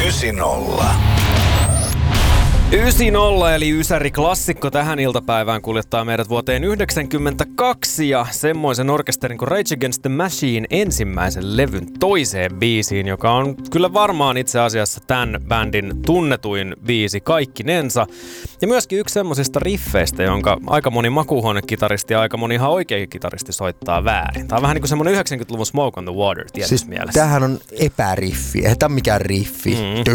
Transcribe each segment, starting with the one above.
90. 90 eli Ysäri klassikko tähän iltapäivään kuljettaa meidät vuoteen 1992 ja semmoisen orkesterin kuin Rage Against the Machine ensimmäisen levyn toiseen biisiin, joka on kyllä varmaan itse asiassa tämän bändin tunnetuin biisi kaikkinensa. Ja myöskin yksi semmosista riffeistä, jonka aika moni makuuhuonekitaristi ja aika moni ihan oikea kitaristi soittaa väärin. Tämä on vähän niin kuin semmoinen 90-luvun Smoke on the Water tietysti siis mielessä. Tämähän on epäriffi, eihän tämä mikään riffi.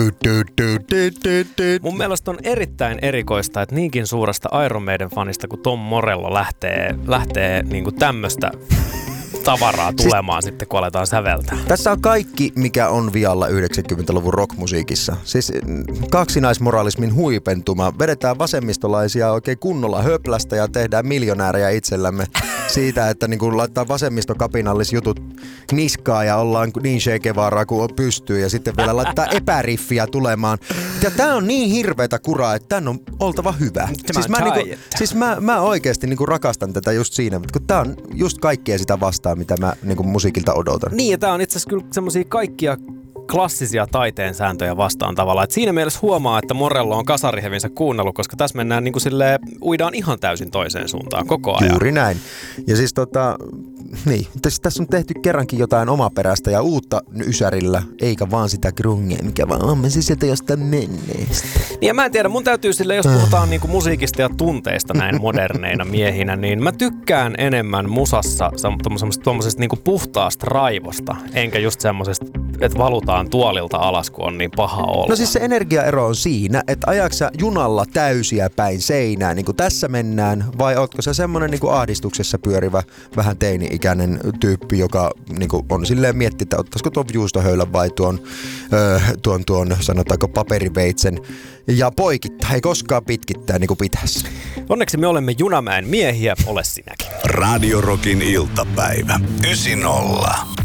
Mun mielestä on erittäin erikoista, että niinkin suuresta Iron Maiden fanista kuin Tom Morello lähtee niinku tämmöstä tavaraa tulemaan sitten, kun aletaan säveltää. Tässä on kaikki, mikä on vialla 90-luvun rockmusiikissa. Siis kaksinaismoralismin huipentuma. Vedetään vasemmistolaisia oikein kunnolla höplästä ja tehdään miljonäärejä itsellämme siitä, että niin kuin laittaa vasemmistokapinallisjutut niskaa ja ollaan niin Che Guevaraa kuin pystyy ja sitten vielä laittaa epäriffiä tulemaan. Ja tää on niin hirveetä kuraa, että tän on oltava hyvä. Mä oikeesti niin kuin rakastan tätä just siinä, kun tää on just kaikkea sitä vastaan, mitä mä niin kuin musiikilta odotan. Niin, ja tää on itse asiassa kyllä semmosia kaikkia klassisia taiteen sääntöjä vastaan tavallaan. Et siinä mielessä huomaa, että Morello on kasarihevinsä kuunnellut, koska tässä mennään niin kuin silleen, uidaan ihan täysin toiseen suuntaan koko ajan. Juuri näin. Ja siis niin, tässä on tehty kerrankin jotain omaperäistä ja uutta Ysärillä, eikä vaan sitä grungea, mikä vaan on se sieltä jostain menneestä. Niin ja mä en tiedä, mun täytyy silleen, jos puhutaan niinku musiikista ja tunteista näin moderneina miehinä, niin mä tykkään enemmän musassa tommosesta niinku puhtaasta raivosta, enkä just semmosesta, että valutaan tuolilta alas, kun on niin paha olla. No siis se energiaero on siinä, että ajaksä junalla täysiä päin seinää, niin kuin tässä mennään, vai ootko sä semmonen niin kuin ahdistuksessa pyörivä, vähän teini-ikäinen tyyppi, joka niin kuin on silleen miettiä, että ottaisiko tuon juustohöylän vai tuon sanotaanko paperiveitsen ja poikittaa, ei koskaan pitkittää niin kuin pitäisi. Onneksi me olemme Junamäen miehiä, ole sinäkin. Radio Rockin iltapäivä. 90.